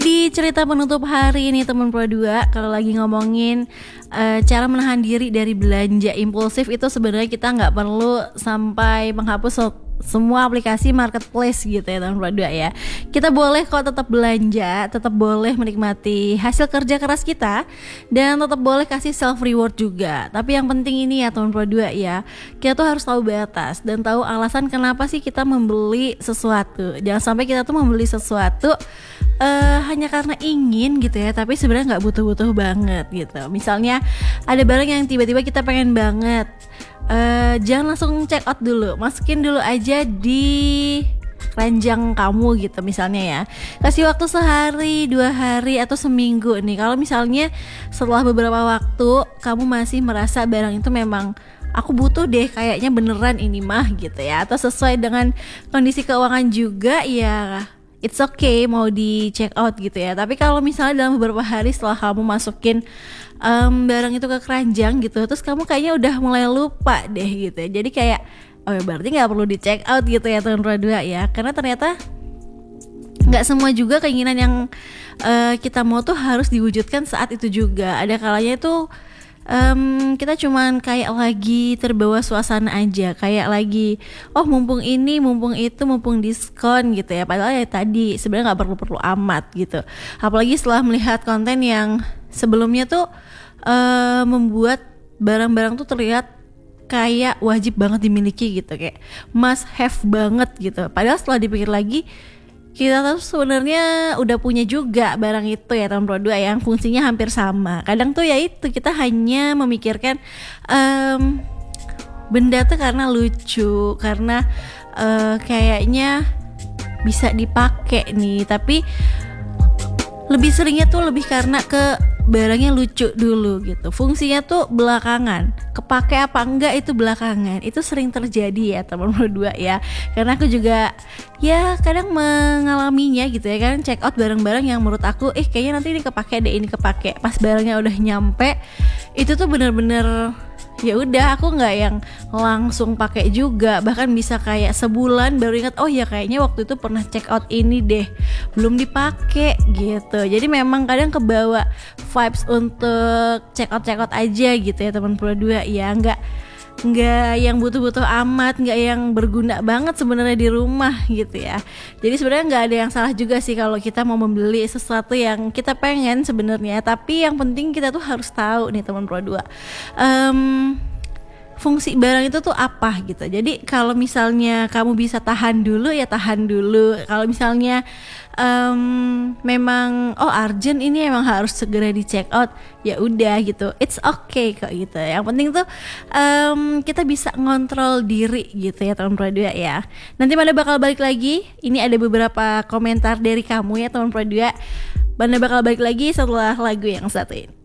Di cerita penutup hari ini teman Pro 2, kalau lagi ngomongin cara menahan diri dari belanja impulsif, itu sebenarnya kita nggak perlu sampai menghapus semua aplikasi marketplace gitu ya teman Pro 2 ya. Kita boleh kok tetap belanja, tetap boleh menikmati hasil kerja keras kita, dan tetap boleh kasih self reward juga. Tapi yang penting ini ya teman Pro 2 ya, kita tuh harus tahu batas dan tahu alasan kenapa sih kita membeli sesuatu. Jangan sampai kita tuh membeli sesuatu hanya karena ingin gitu ya, tapi sebenarnya nggak butuh-butuh banget gitu. Misalnya ada barang yang tiba-tiba kita pengen banget, jangan langsung check out dulu, masukin dulu aja di keranjang kamu gitu misalnya ya. Kasih waktu sehari, 2 hari, atau seminggu nih. Kalau misalnya setelah beberapa waktu kamu masih merasa barang itu memang aku butuh deh, kayaknya beneran ini mah gitu ya, atau sesuai dengan kondisi keuangan juga, ya it's okay mau di check out gitu ya. Tapi kalau misalnya dalam beberapa hari setelah kamu masukin barang itu ke keranjang gitu, terus kamu kayaknya udah mulai lupa deh gitu ya. Jadi kayak oh ya berarti nggak perlu di check out gitu ya teman Pro 2 ya. Karena ternyata nggak semua juga keinginan yang kita mau tuh harus diwujudkan saat itu juga. Ada kalanya itu kita cuman kayak lagi terbawa suasana aja, kayak lagi oh mumpung ini, mumpung itu, mumpung diskon gitu ya. Padahal ya tadi sebenarnya nggak perlu amat gitu. Apalagi setelah melihat konten yang sebelumnya tuh membuat barang-barang tuh terlihat kayak wajib banget dimiliki gitu, kayak must have banget gitu. Padahal setelah dipikir lagi, kita tuh sebenarnya udah punya juga barang itu ya teman Pro 2 yang fungsinya hampir sama. Kadang tuh ya itu kita hanya memikirkan benda tuh karena lucu, karena kayaknya bisa dipakai nih, tapi lebih seringnya tuh lebih karena ke barangnya lucu dulu gitu. Fungsinya tuh belakangan, kepake apa enggak itu belakangan. Itu sering terjadi ya teman Pro 2 ya. Karena aku juga ya kadang mengalaminya gitu ya kan, check out barang-barang yang menurut aku kayaknya nanti ini kepake deh, ini kepake. Pas barangnya udah nyampe, itu tuh bener-bener ya udah aku nggak yang langsung pakai juga, bahkan bisa kayak sebulan baru ingat oh ya kayaknya waktu itu pernah check out ini deh, belum dipakai gitu. Jadi memang kadang kebawa vibes untuk check out aja gitu ya teman Pro 2 ya, nggak yang butuh-butuh amat, nggak yang berguna banget sebenarnya di rumah gitu ya. Jadi sebenarnya nggak ada yang salah juga sih kalau kita mau membeli sesuatu yang kita pengen sebenarnya, tapi yang penting kita tuh harus tahu nih teman Pro 2 fungsi barang itu tuh apa gitu. Jadi kalau misalnya kamu bisa tahan dulu ya tahan dulu. Kalau misalnya memang urgent ini emang harus segera di check out, ya udah gitu, it's okay kok gitu. Yang penting tuh kita bisa ngontrol diri gitu ya teman Pro 2 ya. Nanti Banda bakal balik lagi. Ini ada beberapa komentar dari kamu ya teman Pro 2. Banda bakal balik lagi setelah lagu yang satu ini.